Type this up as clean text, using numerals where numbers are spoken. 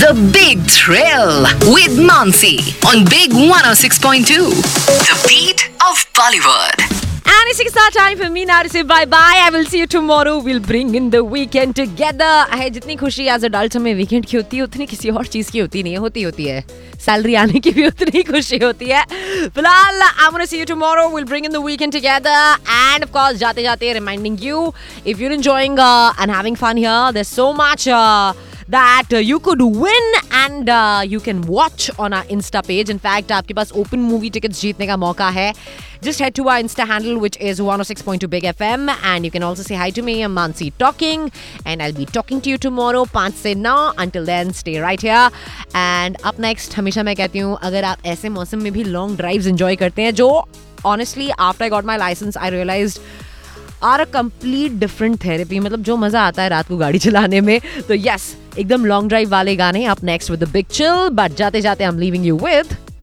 The Big Thrill with Mansi on Big 106.2. The beat of Bollywood. And इसी के साथ time for me now to say bye bye. I will see you tomorrow. We'll bring in the weekend together. है जितनी खुशी as adult हमें weekend की होती है उतनी किसी और चीज की होती नहीं है. होती है सैलरी आने की भी उतनी खुशी होती है. फिलहाल I'm gonna see you tomorrow. We'll bring in the weekend together. And of course जाते जाते reminding you if you're enjoying and having fun here, there's so much that you could win and you can watch on our Insta page. In fact, आपके पास open movie tickets जीतने का मौका है. Just head to our Insta handle, which is 106.2 Big FM, and you can also say hi to me. I'm Mansi talking, and I'll be talking to you tomorrow 5 से 9. Until then, stay right here. And up next, हमेशा मैं कहती हूँ अगर आप ऐसे मौसम में भी long drives enjoy करते हैं, जो honestly after I got my license, I realized are a complete different therapy. मतलब जो मजा आता है रात को गाड़ी चलाने में. तो यस, एकदम लॉन्ग ड्राइव वाले गाने up next with the big chill. But जाते जाते I am leaving you with